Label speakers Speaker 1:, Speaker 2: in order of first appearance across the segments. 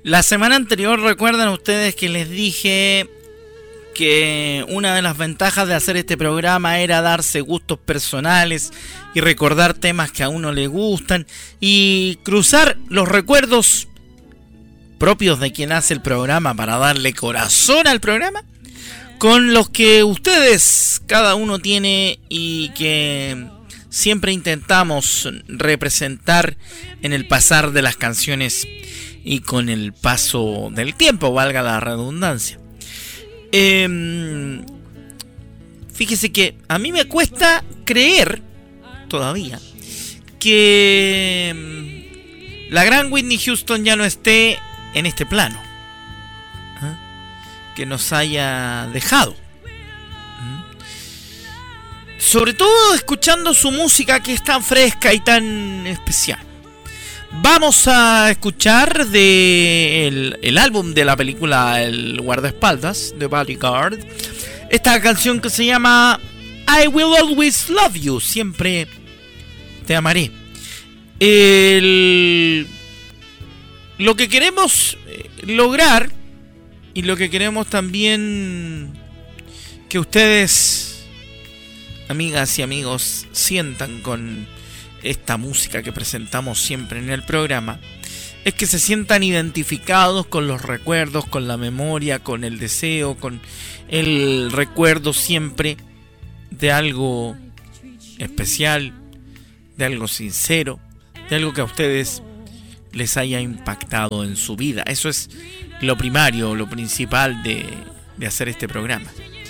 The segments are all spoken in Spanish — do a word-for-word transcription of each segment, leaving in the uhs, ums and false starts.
Speaker 1: La semana anterior, recuerdan ustedes que les dije que una de las ventajas de hacer este programa era darse gustos personales y recordar temas que a uno le gustan y cruzar los recuerdos propios de quien hace el programa para darle corazón al programa con los que ustedes, cada uno tiene y que siempre intentamos representar en el pasar de las canciones y con el paso del tiempo, valga la redundancia. Eh, fíjese que a mí me cuesta creer todavía que la gran Whitney Houston ya no esté en este plano, ¿eh? Que nos haya dejado, ¿eh? Sobre todo escuchando su música que es tan fresca y tan especial. Vamos a escuchar de el, el álbum de la película El guardaespaldas, The Bodyguard, esta canción que se llama I Will Always Love You, siempre te amaré. El, lo que queremos lograr y lo que queremos también que ustedes, amigas y amigos, sientan con esta música que presentamos siempre en el programa, es que se sientan identificados con los recuerdos, con la memoria, con el deseo, con el recuerdo siempre de algo especial, de algo sincero, de algo que a ustedes les haya impactado en su vida. Eso es lo primario, lo principal de, de hacer este programa.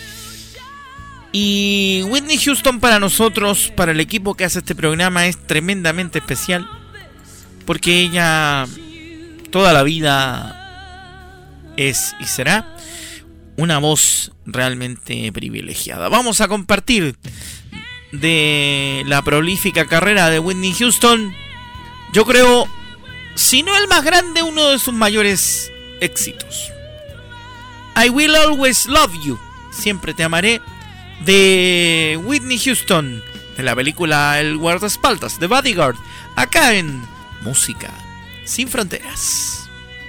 Speaker 1: Y Whitney Houston para nosotros, para el equipo que hace este programa, es tremendamente especial porque ella toda la vida es y será una voz realmente privilegiada. Vamos a compartir de la prolífica carrera de Whitney Houston, yo creo, si no el más grande, uno de sus mayores éxitos. I Will Always Love You, siempre te amaré, de Whitney Houston, de la película El guardaespaldas, The Bodyguard, acá en Música Sin Fronteras.